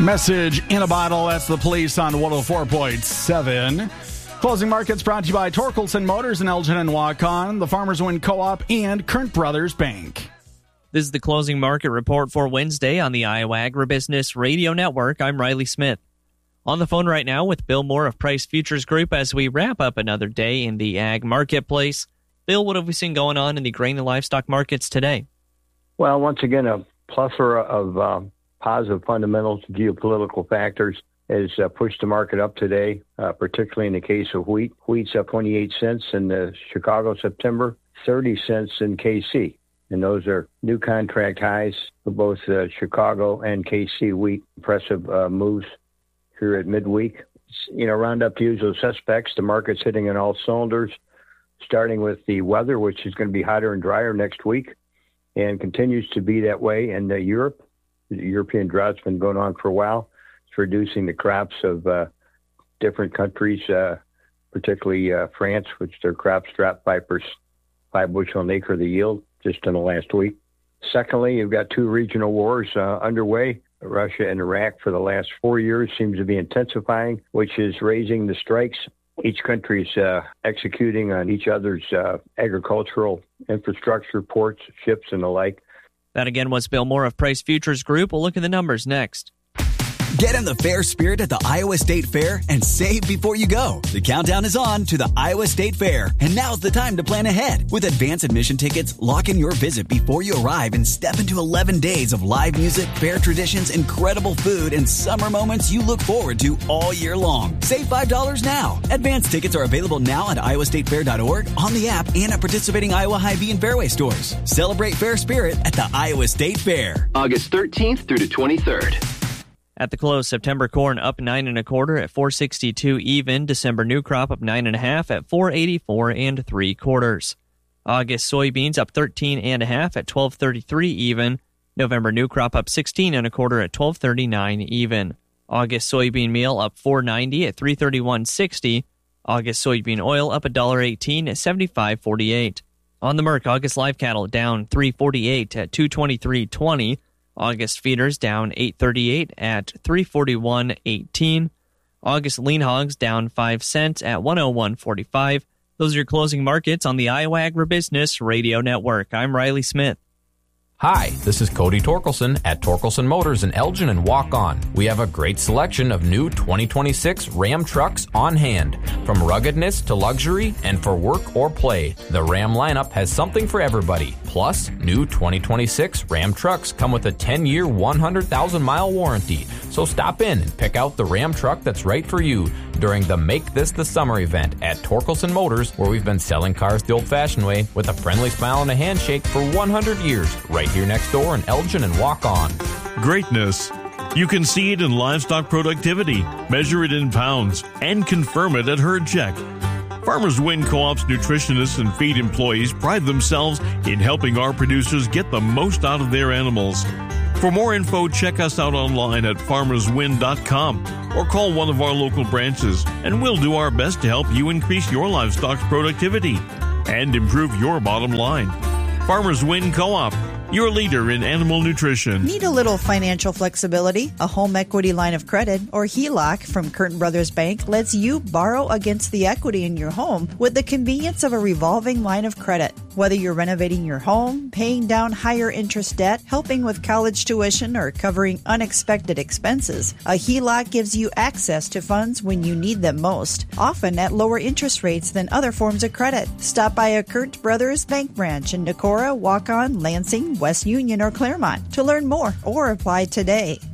Message in a bottle. That's the Police on 104.7. Closing markets brought to you by Torkelson Motors in Elgin and Waukon, the Farmers Wind Co-op, and Kern Brothers Bank. This is the closing market report for Wednesday on the Iowa Agribusiness Radio Network. I'm Riley Smith. On the phone right now with Bill Moore of Price Futures Group as we wrap up another day in the ag marketplace. Bill, what have we seen going on in the grain and livestock markets today? Well, once again, a plethora of positive fundamentals, geopolitical factors has pushed the market up today, particularly in the case of wheat. Wheat's up 28 cents in the Chicago September, 30 cents in KC. And those are new contract highs for both Chicago and KC wheat. Impressive moves here at midweek. Round up the usual suspects. The market's hitting on all cylinders, starting with the weather, which is going to be hotter and drier next week and continues to be that way in Europe. The European drought's been going on for a while. It's reducing the crops of different countries, particularly France, which their crops dropped 5 bushel an acre of the yield just in the last week. Secondly, you've got two regional wars underway. Russia and Iraq for the last 4 years seems to be intensifying, which is raising the strikes. Each country is executing on each other's agricultural infrastructure, ports, ships, and the like. That again was Bill Moore of Price Futures Group. We'll look at the numbers next. Get in the fair spirit at the Iowa State Fair and save before you go. The countdown is on to the Iowa State Fair, and now's the time to plan ahead. With advance admission tickets, lock in your visit before you arrive and step into 11 days of live music, fair traditions, incredible food, and summer moments you look forward to all year long. Save $5 now. Advance tickets are available now at iowastatefair.org, on the app, and at participating Iowa Hy-Vee and Fairway stores. Celebrate fair spirit at the Iowa State Fair. August 13th through the 23rd. At the close, September corn up 9 1/4 at $4.62 even. December new crop up 9 1/2 at $4.84 3/4. August soybeans up 13 1/2 at $12.33 even. November new crop up 16 1/4 at $12.39 even. August soybean meal up $4.90 at $3.31.60. August soybean oil up $1.18 at $75.48. On the Merc, August live cattle down $3.48 at $223.20. August feeders down $8.38 at $341.18. August lean hogs down 5 cents at $101.45. Those are your closing markets on the Iowa Agribusiness Radio Network. I'm Riley Smith. Hi, this is Cody Torkelson at Torkelson Motors in Elgin and Waukon. We have a great selection of new 2026 Ram trucks on hand. From ruggedness to luxury and for work or play, the Ram lineup has something for everybody. Plus, new 2026 Ram trucks come with a 10-year, 100,000-mile warranty. So stop in and pick out the Ram truck that's right for you during the Make This the Summer event at Torkelson Motors, where we've been selling cars the old-fashioned way with a friendly smile and a handshake for 100 years, right here next door in Elgin and Waukon. Greatness. You can see it in livestock productivity, measure it in pounds, and confirm it at Herd Check. Farmers Wind Co-op's nutritionists and feed employees pride themselves in helping our producers get the most out of their animals. For more info, check us out online at farmerswind.com or call one of our local branches, and we'll do our best to help you increase your livestock's productivity and improve your bottom line. Farmers Wind Co-op, your leader in animal nutrition. Need a little financial flexibility? A home equity line of credit, or HELOC, from Kern Brothers Bank lets you borrow against the equity in your home with the convenience of a revolving line of credit. Whether you're renovating your home, paying down higher interest debt, helping with college tuition, or covering unexpected expenses, a HELOC gives you access to funds when you need them most, often at lower interest rates than other forms of credit. Stop by a Kern Brothers Bank branch in Decorah, Waukon, Lansing, West Union, or Claremont to learn more or apply today.